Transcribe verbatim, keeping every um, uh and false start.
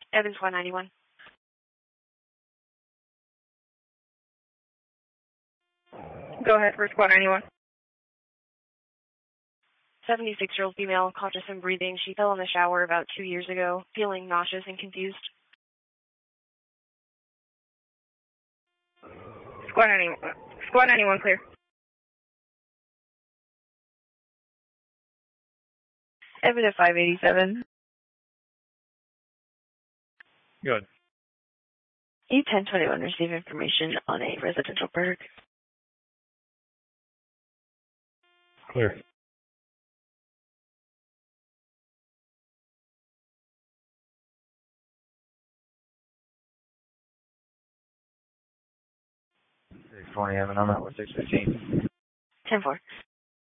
Evans one ninety-one. Go ahead for Squad ninety-one. seventy-six-year-old female, conscious and breathing. She fell in the shower about two years ago, feeling nauseous and confused. Squad ninety-one. Squad ninety-one clear. Evan at five eighty-seven. Good. E ten twenty-one, receive information on a residential burg. Clear. six twenty, Evan, I'm at six fifteen. ten four.